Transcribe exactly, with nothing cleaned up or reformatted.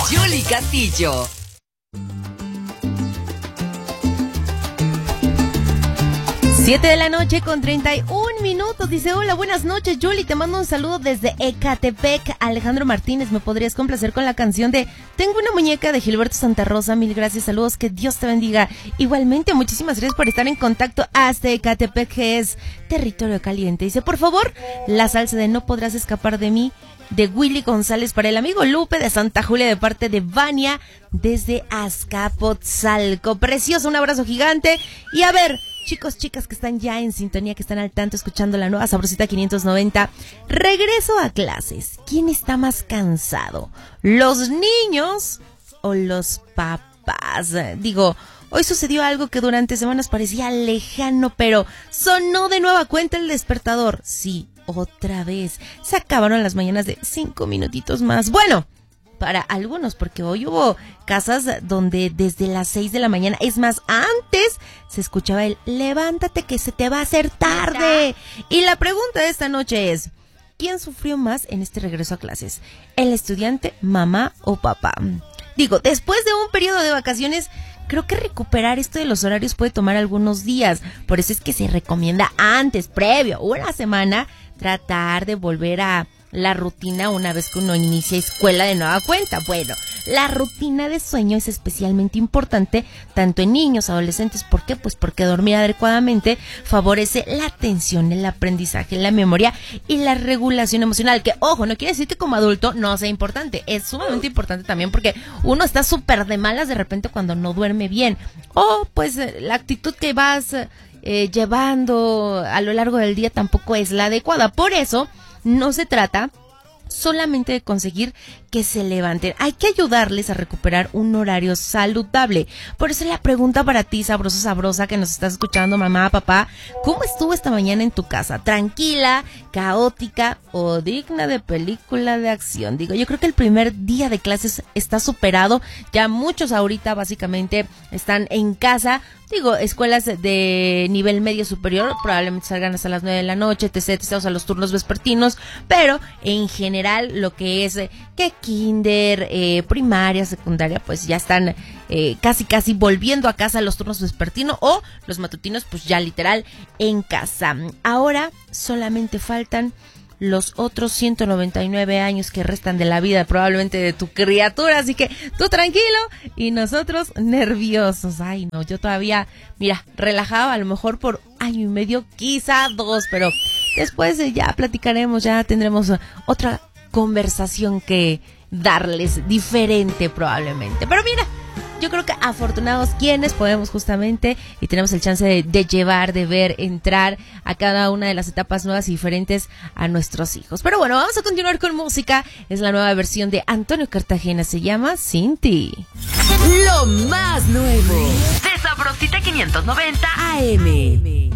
Yuli Castillo. Siete de la noche con treinta y un minutos. Dice, hola, buenas noches, Yuli, te mando un saludo desde Ecatepec. Alejandro Martínez, ¿me podrías complacer con la canción de Tengo una muñeca de Gilberto Santa Rosa? Mil gracias, saludos, que Dios te bendiga. Igualmente, muchísimas gracias por estar en contacto hasta Ecatepec, que es territorio caliente. Dice, por favor, la salsa de No Podrás Escapar de Mí, de Willy González, para el amigo Lupe de Santa Julia, de parte de Vania, desde Azcapotzalco. Precioso, un abrazo gigante. Y a ver, chicos, chicas que están ya en sintonía, que están al tanto escuchando la nueva Sabrosita quinientos noventa, regreso a clases. ¿Quién está más cansado? ¿Los niños o los papás? Digo, hoy sucedió algo que durante semanas parecía lejano, pero sonó de nueva cuenta el despertador. Sí, otra vez. Se acabaron las mañanas de cinco minutitos más. Bueno, para algunos, porque hoy hubo casas donde desde las seis de la mañana, es más, antes se escuchaba el levántate que se te va a hacer tarde. Y la pregunta de esta noche es, ¿quién sufrió más en este regreso a clases? ¿El estudiante, mamá o papá? Digo, después de un periodo de vacaciones, creo que recuperar esto de los horarios puede tomar algunos días. Por eso es que se recomienda antes, previo, una semana, tratar de volver a la rutina una vez que uno inicia escuela de nueva cuenta. Bueno, la rutina de sueño es especialmente importante tanto en niños, adolescentes. ¿Por qué? Pues porque dormir adecuadamente favorece la atención, el aprendizaje, la memoria y la regulación emocional. Que, ojo, no quiere decir que como adulto no sea importante. Es sumamente importante también porque uno está súper de malas de repente cuando no duerme bien. O pues la actitud que vas eh, llevando a lo largo del día tampoco es la adecuada. Por eso no se trata solamente de conseguir que se levanten. Hay que ayudarles a recuperar un horario saludable. Por eso la pregunta para ti, sabroso, sabrosa, que nos estás escuchando, mamá, papá, ¿cómo estuvo esta mañana en tu casa? ¿Tranquila, caótica o digna de película de acción? Digo, yo creo que el primer día de clases está superado. Ya muchos ahorita básicamente están en casa. Digo, escuelas de nivel medio superior probablemente salgan hasta las nueve de la noche, etc, etc, o sea, los turnos vespertinos, pero en general lo que es eh, que kinder, eh, primaria, secundaria, pues ya están eh, casi casi volviendo a casa los turnos vespertinos, o los matutinos pues ya literal en casa. Ahora solamente faltan los otros ciento noventa y nueve años que restan de la vida probablemente de tu criatura, así que tú tranquilo y nosotros nerviosos. Ay no, yo todavía, mira, relajado a lo mejor por año y medio, quizá dos, pero después eh, ya platicaremos, ya tendremos otra conversación que darles diferente probablemente. Pero mira, yo creo que afortunados quienes podemos justamente y tenemos el chance de, de llevar, de ver, entrar a cada una de las etapas nuevas y diferentes a nuestros hijos. Pero bueno, vamos a continuar con música. Es la nueva versión de Antonio Cartagena, se llama Sin Ti. Lo más nuevo de Sabrosita quinientos noventa A M.